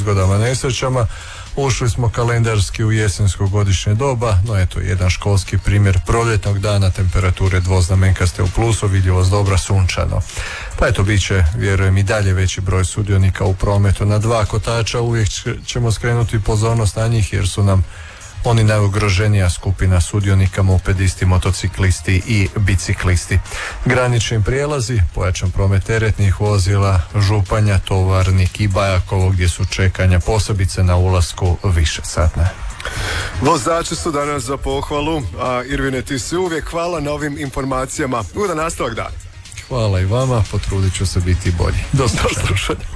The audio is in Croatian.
nezgodama, nesrećama. Ušli smo kalendarski u jesensko godišnje doba, no eto, jedan školski primjer proljetnog dana, temperature dvoznamenkaste u plusu, vidljivost dobra, sunčano. Pa eto, bit će, vjerujem, i dalje veći broj sudionika u prometu. Na dva kotača uvijek ćemo skrenuti pozornost na njih, jer su nam oni najugroženija skupina sudionika, mopedisti, motociklisti i biciklisti. Granični prijelazi, pojačan promet teretnih vozila, Županja, Tovarnik i Bajakovo, gdje su čekanja posebice na ulasku višesatne. Vozači su danas za pohvalu, a Irvine, ti si uvijek hvala na ovim informacijama. Ugodan nastavak dana. Hvala i vama, potrudit ću se biti bolji. Do slušanja.